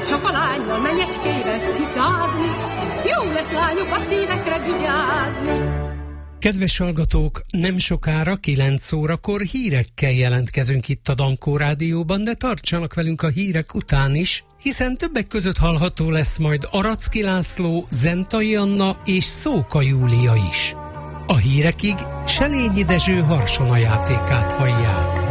csak a lánnyal menyeskével cicázni, jó lesz lányok a szívekre vigyázni. Kedves hallgatók, nem sokára 9 órakor hírekkel jelentkezünk itt a Dankó Rádióban, de tartsanak velünk a hírek után is, hiszen többek között hallható lesz majd Aracki László, Zentai Anna és Szóka Júlia is. A hírekig Selényi Dezső Harsona játékát hallják.